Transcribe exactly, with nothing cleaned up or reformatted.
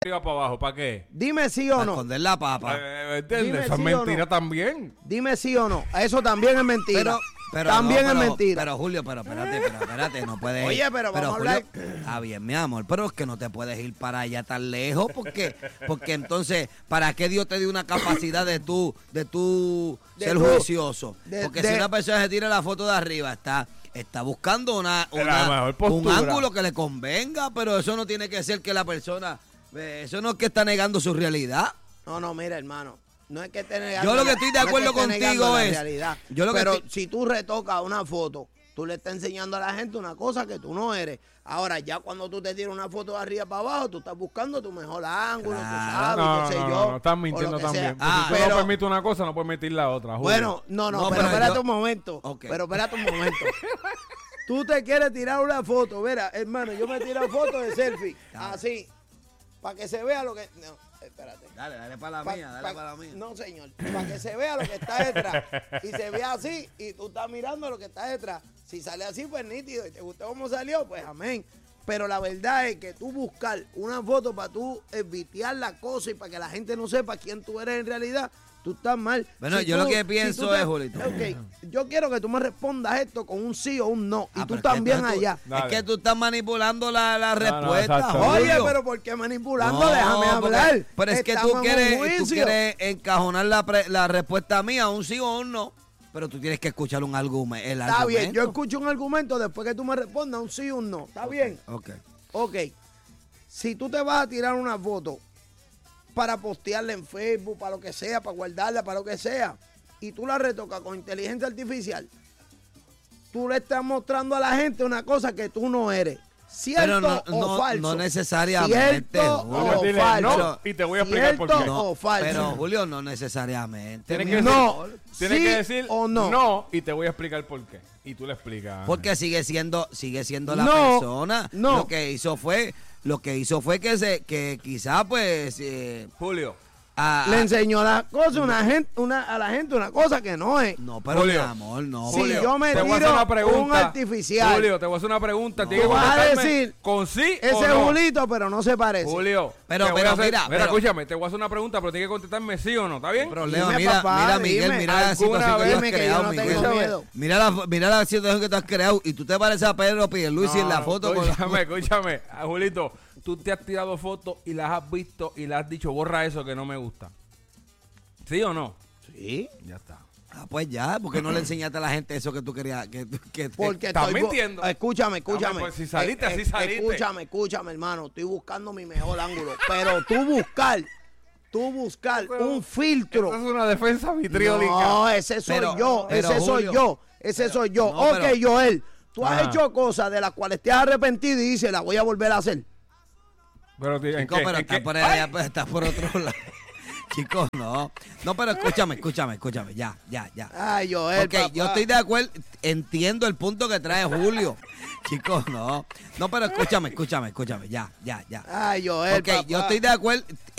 arriba para abajo, ¿para qué? Dime sí o Para no. esconder la papa. Eh, ¿Entiendes? Dime Esa es sí o mentira no. también. Dime sí o no. Eso también es mentira. Pero, pero también no, pero, es mentira. Pero Julio, pero espérate, pero espérate, no puedes. Oye, pero vamos a Julio, hablar- Está bien, mi amor, pero es que no te puedes ir para allá tan lejos, porque, porque entonces, ¿para qué Dios te dio una capacidad de tú, de tú De ser tú- juicioso? de- Porque de- si una persona se tira la foto de arriba, está, está buscando una, La una- mejor un postura. ángulo que le convenga, pero eso no tiene que ser que la persona, eh, eso no es que está negando su realidad. No, no, mira, hermano. No es que esté negando. Yo lo que estoy de no es acuerdo que esté negando contigo la es- realidad. yo lo que pero estoy- si tú retocas una foto, tú le estás enseñando a la gente una cosa que tú no eres. Ahora, ya cuando tú te tiras una foto de arriba para abajo, tú estás buscando tu mejor ángulo, Claro. tú sabes, No, qué sé no, yo. no, no, estás o mintiendo lo que también. sea. Pues Ah, si tú pero, no permites una cosa, no puedes permitir la otra. Julio. bueno, no, no, No, pero, pero espérate yo- un momento. Ok. Pero espérate un momento. Tú te quieres tirar una foto, mira, hermano, yo me tiro foto de selfie, así, para que se vea lo que... No, espérate. Dale, dale para la Pa- mía, dale pa- para la mía. No, señor. Para que se vea lo que está detrás. Y se vea así y tú estás mirando lo que está detrás. Si sale así, pues nítido. Y te gustó cómo salió, pues amén. Pero la verdad es que tú buscar una foto para tú evitear la cosa y para que la gente no sepa quién tú eres en realidad, tú estás mal. Bueno, Si yo tú- lo que si pienso tú te- es, Julito. Ok, yo quiero que tú me respondas esto con un sí o un no. Y Ah, tú pero es que también entonces tú- allá. Dale. Es que tú estás manipulando la, la No, no, respuesta, exacto. Julio. Oye, pero ¿por qué manipulando? No, Déjame porque- hablar. Pero es que Estamos tú en un quieres, tú juicio. quieres encajonar la, pre- la respuesta mía, un sí o un no. Pero tú tienes que escuchar un argumento. El Está bien, yo argumento. escucho un argumento después que tú me respondas un sí o un no. ¿Está bien? Ok. Ok. Si tú te vas a tirar una foto para postearla en Facebook, para lo que sea, para guardarla, para lo que sea, y tú la retocas con inteligencia artificial, tú le estás mostrando a la gente una cosa que tú no eres. ¿Cierto Pero no, o no, falso? no necesariamente. ¿Cierto Julio. o Dile falso? no, y te voy a explicar por qué. ¿Cierto No, o falso? pero Julio, no necesariamente. Tienes mi que, amor. No, decir, tienes sí que decir o no. y te voy a explicar por qué. Y tú le explicas. Porque sigue siendo, sigue siendo la No, persona. no. Lo que hizo fue, lo que hizo fue que se, que quizá pues eh, Julio, a- Le a- enseñó la cosa una gente, una, a la gente una cosa que no es. no, pero Julio. mi amor, no. Si Julio. yo me te voy a hacer tiro una pregunta. un artificial, Julio, te voy a hacer una pregunta. No. Tienes que Tú vas a contestarme decir, con sí o ese no. Julito, pero no se parece. Julio, Pero- te voy pero a hacer- mira, mira, pero- escúchame, te voy a hacer una pregunta, pero tienes que contestarme sí o no, ¿está bien? Problema, Dime, mira, papá, mira, Miguel, dime. mira la ¿Alguna situación que vez? tú has Dime que yo creado, no tengo Miguel. miedo. Mira la, mira la situación que tú has creado y tú te pareces a Pedro Pierluisi en la No, foto. con la- Escúchame, escúchame. Ah, Julito, tú te has tirado fotos y las has visto y las has dicho, borra eso que no me gusta. ¿Sí o no? Sí. Ya está. Ah, pues ya, porque no le enseñaste a la gente eso que tú querías. Que, que, Porque Estás estoy bu- mintiendo. Escúchame, escúchame. Hombre, pues si saliste, así saliste. Escúchame, escúchame, hermano. Estoy buscando mi mejor ángulo. Pero tú buscar, tú buscar Pero- un filtro. Esto es una defensa vitriólica. No, ese soy Pero- yo, pero, ese soy Julio, yo, ese pero- soy yo. no, ok, pero- Joel, tú has Ajá. hecho cosas de las cuales te has arrepentido y dices, la voy a volver a hacer. Pero, ¿en Chico, qué? pero ¿En está qué? por, ¡Ay! allá, pues, está por otro lado. Chicos, no. No, pero escúchame, escúchame, escúchame. Ya, ya, ya. Ay, Joel, Ok, papá. yo estoy de acuerdo, entiendo el punto que trae Julio. Chicos, no. No, pero escúchame, escúchame, escúchame. Ya, ya, ya. Ay, Joel, Ok, papá. yo estoy de acuerdo,